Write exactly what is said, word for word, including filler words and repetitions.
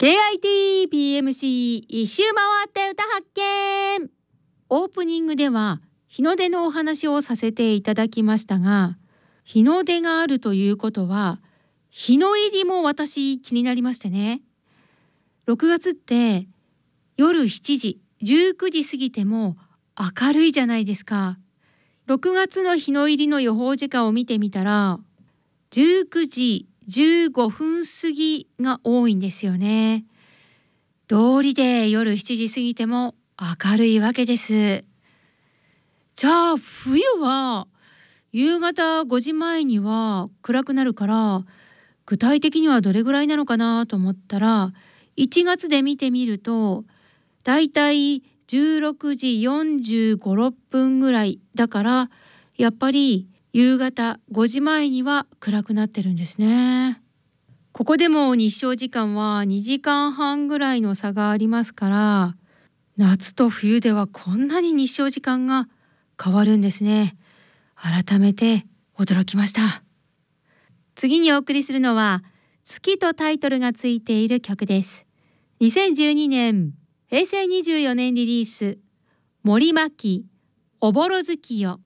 ケーアイティーピーエムシー 一周回って歌発見。オープニングでは日の出のお話をさせていただきましたが、日の出があるということは日の入りも私気になりましてね。ろくがつって夜しちじ、じゅうくじ過ぎても明るいじゃないですか。ろくがつの日の入りの予報時間を見てみたらじゅうくじじゅうごふん過ぎが多いんですよね。道理で夜しちじ過ぎても明るいわけです。じゃあ冬は夕方ごじまえには暗くなるから、具体的にはどれぐらいなのかなと思ったら、いちがつで見てみるとだいたいじゅうろくじよんじゅうご、ろっぷんぐらいだから、やっぱり夕方ごじまえには暗くなってるんですね。ここでも日照時間はにじかんはんぐらいの差がありますから、夏と冬ではこんなに日照時間が変わるんですね。改めて驚きました。次にお送りするのは月とタイトルがついている曲です。にせんじゅうにねんへいせいにじゅうよねんリリース、森牧おぼろ月夜。